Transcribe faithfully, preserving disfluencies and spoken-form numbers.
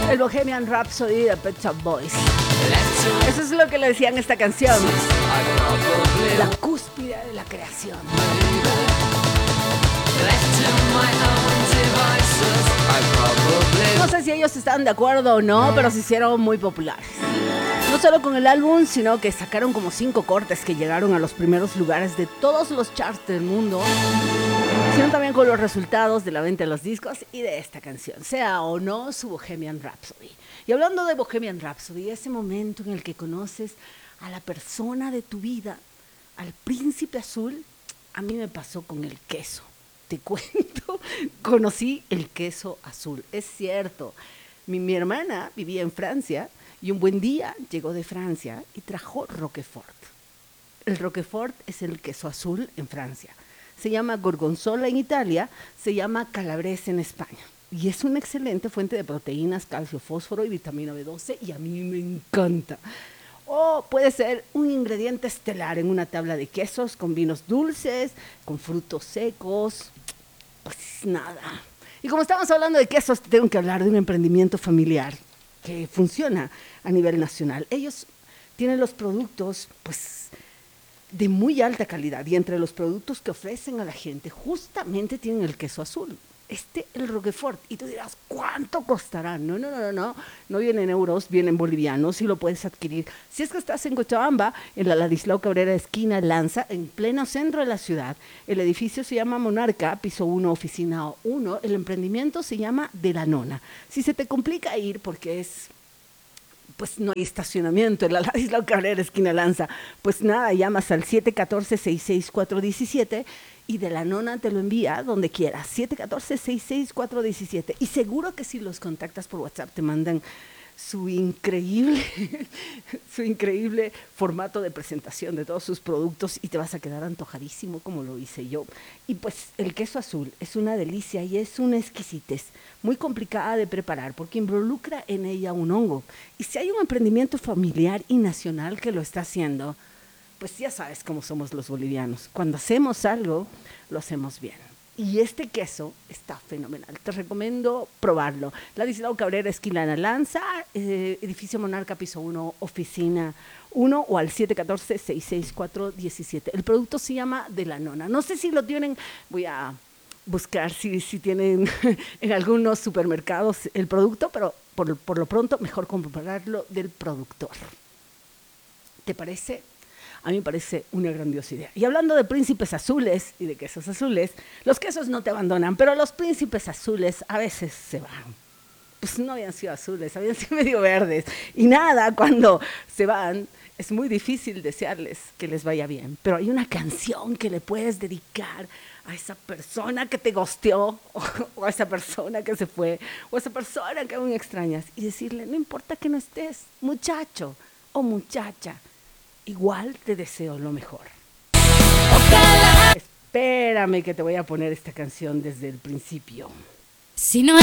El Bohemian Rhapsody de Pet Shop Boys. Eso es lo que le decían a esta canción. La cúspide de la creación. No sé si ellos están de acuerdo o no, pero se hicieron muy populares. No solo con el álbum, sino que sacaron como cinco cortes que llegaron a los primeros lugares de todos los charts del mundo, sino también con los resultados de la venta de los discos y de esta canción, sea o no su Bohemian Rhapsody. Y hablando de Bohemian Rhapsody, ese momento en el que conoces a la persona de tu vida, al príncipe azul, a mí me pasó con el queso. Te cuento, conocí el queso azul. Es cierto, mi, mi hermana vivía en Francia y un buen día llegó de Francia y trajo Roquefort. El Roquefort es el queso azul en Francia. Se llama Gorgonzola en Italia, se llama Calabrese en España. Y es una excelente fuente de proteínas, calcio, fósforo y vitamina B doce y a mí me encanta. O puede ser un ingrediente estelar en una tabla de quesos con vinos dulces, con frutos secos, pues nada. Y como estamos hablando de quesos, tengo que hablar de un emprendimiento familiar que funciona a nivel nacional. Ellos tienen los productos, pues, de muy alta calidad y entre los productos que ofrecen a la gente justamente tienen el queso azul, este el Roquefort, y tú dirás, ¿cuánto costará? No, no, no, no, no, no viene en euros, viene en bolivianos y lo puedes adquirir. Si es que estás en Cochabamba, en la Ladislao Cabrera, esquina Lanza, en pleno centro de la ciudad, el edificio se llama Monarca, piso uno, oficina uno, el emprendimiento se llama De la Nona. Si se te complica ir porque es... pues no hay estacionamiento en la Ladislao Cabrera, esquina Lanza, pues nada, llamas al siete uno cuatro, seis seis cuatro uno siete y De la Nona te lo envía donde quieras, siete uno cuatro, seis seis cuatro uno siete. Y seguro que si los contactas por WhatsApp te mandan su increíble, su increíble formato de presentación de todos sus productos y te vas a quedar antojadísimo como lo hice yo. Y pues el queso azul es una delicia y es una exquisitez muy complicada de preparar porque involucra en ella un hongo. Y si hay un emprendimiento familiar y nacional que lo está haciendo, pues ya sabes cómo somos los bolivianos. Cuando hacemos algo, lo hacemos bien. Y este queso está fenomenal. Te recomiendo probarlo. Ladislao Cabrera, esquina Lanza, eh, edificio Monarca, piso uno, oficina uno o al siete uno cuatro, seis seis cuatro uno siete. El producto se llama De la Nona. No sé si lo tienen, voy a buscar si, si tienen en algunos supermercados el producto, pero por, por lo pronto mejor comprarlo del productor. ¿Te parece? A mí me parece una grandiosa idea. Y hablando de príncipes azules y de quesos azules, los quesos no te abandonan, pero los príncipes azules a veces se van. Pues no habían sido azules, habían sido medio verdes. Y nada, cuando se van, es muy difícil desearles que les vaya bien. Pero hay una canción que le puedes dedicar a esa persona que te gosteó, o, o a esa persona que se fue, o a esa persona que aún extrañas, y decirle, no importa que no estés, muchacho o muchacha, igual te deseo lo mejor. Ojalá. Espérame que te voy a poner esta canción desde el principio. Si no